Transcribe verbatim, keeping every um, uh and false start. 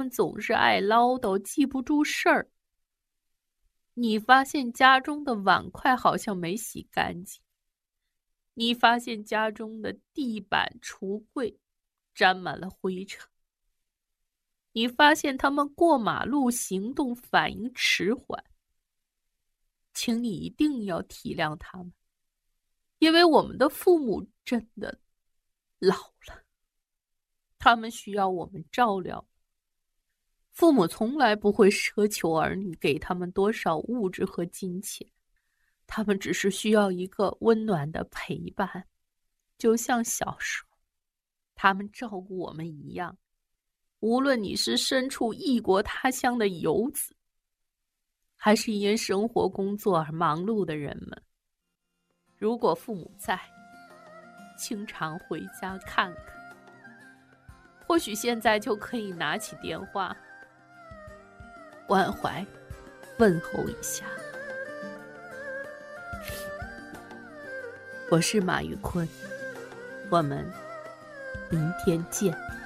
们总是爱唠叨，记不住事儿。你发现家中的碗筷好像没洗干净，你发现家中的地板、橱柜沾满了灰尘，你发现他们过马路行动反应迟缓。请你一定要体谅他们，因为我们的父母真的老了，他们需要我们照料。父母从来不会奢求儿女给他们多少物质和金钱，他们只是需要一个温暖的陪伴，就像小时候他们照顾我们一样。无论你是身处异国他乡的游子，还是因生活工作而忙碌的人们，如果父母在，经常回家看看。或许现在就可以拿起电话，关怀问候一下。我是马玉坤，我们明天见。